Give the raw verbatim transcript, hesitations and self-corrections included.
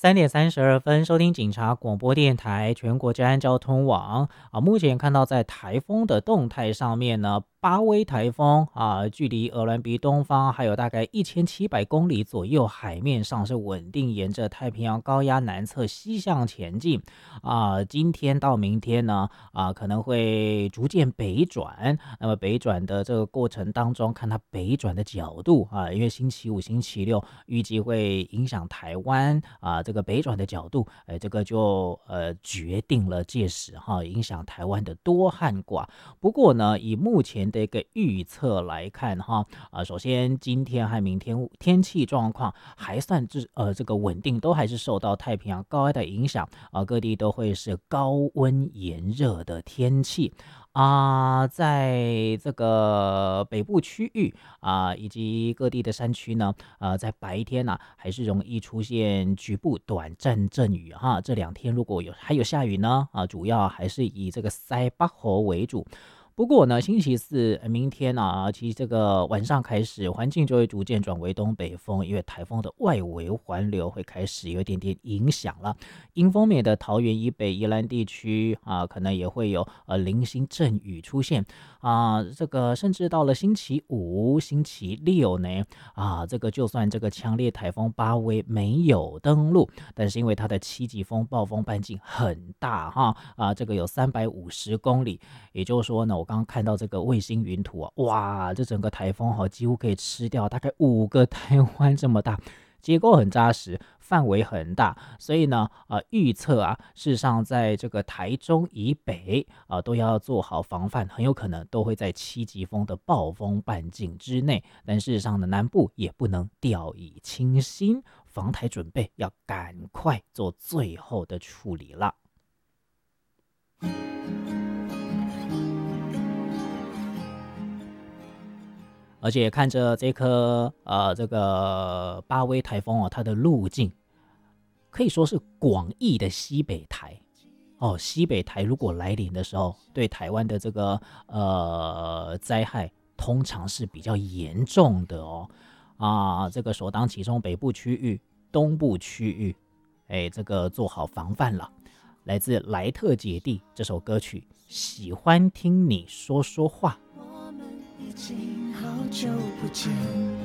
三点三十二分，收听警察广播电台全国治安交通网啊。目前看到在台风的动态上面呢，巴威台风啊，距离鹅銮鼻东方还有大概一千七百公里左右，海面上是稳定沿着太平洋高压南侧西向前进啊。今天到明天呢啊，可能会逐渐北转。那么北转的这个过程当中，看它北转的角度啊，因为星期五、星期六预计会影响台湾啊。这个北转的角度，哎，这个就呃决定了届时哈影响台湾的多和寡。不过呢，以目前的一个预测来看哈，啊，首先今天和明天天气状况还算是呃这个稳定，都还是受到太平洋高压的影响啊，各地都会是高温炎热的天气。啊，在这个北部区域啊，以及各地的山区呢，呃，在白天呢、啊，还是容易出现局部短暂阵雨哈。这两天如果有还有下雨呢，啊，主要还是以这个西北风为主。不过呢，星期四、呃明天啊，其实这个晚上开始，环境就会逐渐转为东北风，因为台风的外围环流会开始有一点点影响了。迎风面的桃园以北、宜兰地区啊，可能也会有呃零星阵雨出现啊。这个甚至到了星期五、星期六呢，啊，这个就算这个强烈台风巴威没有登陆，但是因为它的七级风暴风半径很大哈啊，这个有三百五十公里，也就是说呢，我刚刚看到这个卫星云图啊，哇，这整个台风哈几乎可以吃掉大概五个台湾这么大。结构很扎实，范围很大，所以呢，呃，预测啊，事实上在这个台中以北啊、呃，都要做好防范，很有可能都会在七级风的暴风半径之内。但事实上呢，南部也不能掉以轻心，防台准备要赶快做最后的处理了。而且看着这颗呃这个巴威台风哦，它的路径可以说是广义的西北台哦。西北台如果来临的时候，对台湾的这个呃灾害通常是比较严重的哦。啊，这个首当其冲，北部区域、东部区域，哎，这个做好防范了。来自莱特姐弟这首歌曲，喜欢听你说说话。 我们已经好久不见。